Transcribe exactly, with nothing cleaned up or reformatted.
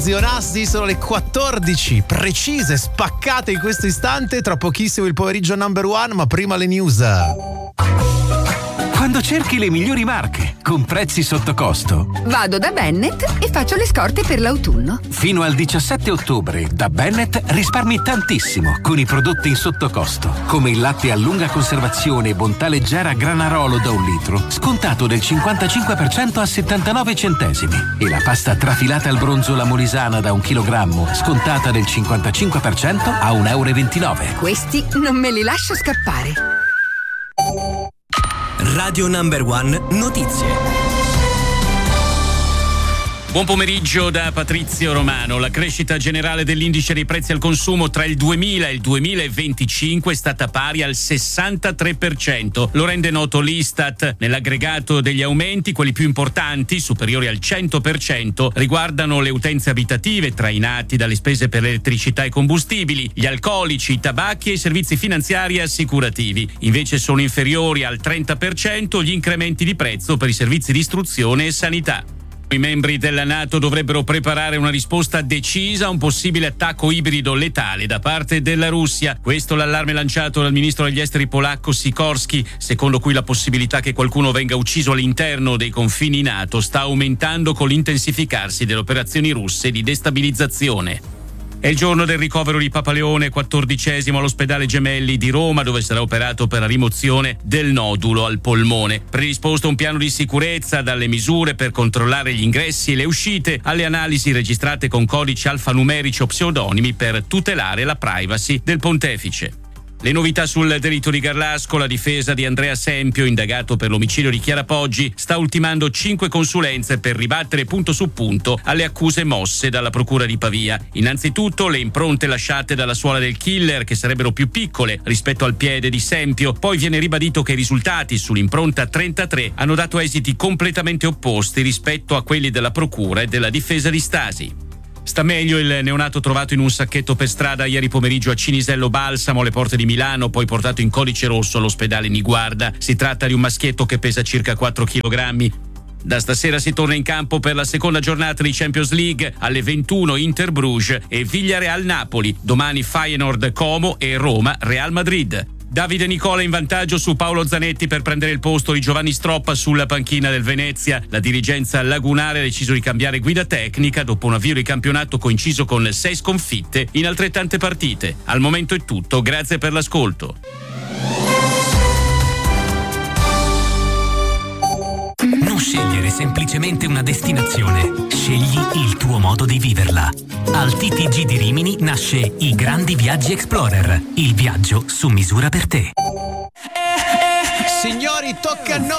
Zionassi, sono le quattordici precise, spaccate in questo istante. Tra pochissimo il pomeriggio number one, ma prima le news. Quando cerchi le migliori marche con prezzi sotto costo, vado da Bennett e faccio le scorte per l'autunno. Fino al diciassette ottobre da Bennett risparmi tantissimo con i prodotti in sottocosto, come il latte a lunga conservazione Bontà Leggera Granarolo da un litro, scontato del cinquantacinque per cento a settantanove centesimi, e la pasta trafilata al bronzo La Molisana da un chilogrammo, scontata del cinquantacinque per cento a un euro e ventinove. Questi non me li lascio scappare. Radio Number One Notizie. Buon pomeriggio da Patrizio Romano. La crescita generale dell'indice dei prezzi al consumo tra il duemila e il duemilaventicinque è stata pari al sessantatré per cento. Lo rende noto l'Istat. Nell'aggregato degli aumenti, quelli più importanti, superiori al cento per cento, riguardano le utenze abitative, trainati dalle spese per elettricità e combustibili, gli alcolici, i tabacchi e i servizi finanziari e assicurativi. Invece sono inferiori al trenta per cento gli incrementi di prezzo per i servizi di istruzione e sanità. I membri della NATO dovrebbero preparare una risposta decisa a un possibile attacco ibrido letale da parte della Russia. Questo l'allarme lanciato dal ministro degli esteri polacco Sikorski, secondo cui la possibilità che qualcuno venga ucciso all'interno dei confini NATO sta aumentando con l'intensificarsi delle operazioni russe di destabilizzazione. È il giorno del ricovero di Papa Leone quattordicesimo all'ospedale Gemelli di Roma, dove sarà operato per la rimozione del nodulo al polmone. Predisposto un piano di sicurezza, dalle misure per controllare gli ingressi e le uscite, alle analisi registrate con codici alfanumerici o pseudonimi per tutelare la privacy del pontefice. Le novità sul delitto di Garlasco: la difesa di Andrea Sempio, indagato per l'omicidio di Chiara Poggi, sta ultimando cinque consulenze per ribattere punto su punto alle accuse mosse dalla procura di Pavia. Innanzitutto le impronte lasciate dalla suola del killer, che sarebbero più piccole rispetto al piede di Sempio. Poi viene ribadito che i risultati sull'impronta trentatré hanno dato esiti completamente opposti rispetto a quelli della procura e della difesa di Stasi. Sta meglio il neonato trovato in un sacchetto per strada ieri pomeriggio a Cinisello Balsamo, alle porte di Milano, poi portato in codice rosso all'ospedale Niguarda. Si tratta di un maschietto che pesa circa quattro chilogrammi. Da stasera si torna in campo per la seconda giornata di Champions League. Alle ventuno Inter Bruges e Villarreal Napoli. Domani Feyenoord Como e Roma Real Madrid. Davide Nicola in vantaggio su Paolo Zanetti per prendere il posto di Giovanni Stroppa sulla panchina del Venezia. La dirigenza lagunare ha deciso di cambiare guida tecnica dopo un avvio di campionato coinciso con sei sconfitte in altrettante partite. Al momento è tutto, grazie per l'ascolto. Non scegliere semplicemente una destinazione, scegli il tuo modo di viverla. Al T T G di Rimini nasce I Grandi Viaggi Explorer, il viaggio su misura per te. Signori, tocca a noi.